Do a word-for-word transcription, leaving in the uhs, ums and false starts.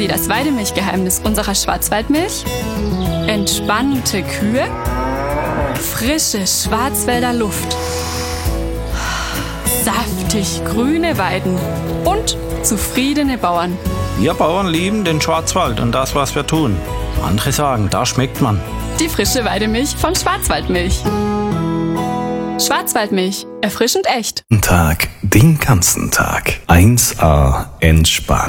Sie das Weidemilchgeheimnis unserer Schwarzwaldmilch? Entspannte Kühe? Frische Schwarzwälder Luft? Saftig grüne Weiden und zufriedene Bauern. Wir Bauern lieben den Schwarzwald und das, was wir tun. Andere sagen, da schmeckt man. Die frische Weidemilch von Schwarzwaldmilch. Schwarzwaldmilch, erfrischend echt. Tag, den ganzen Tag. eins A entspannt.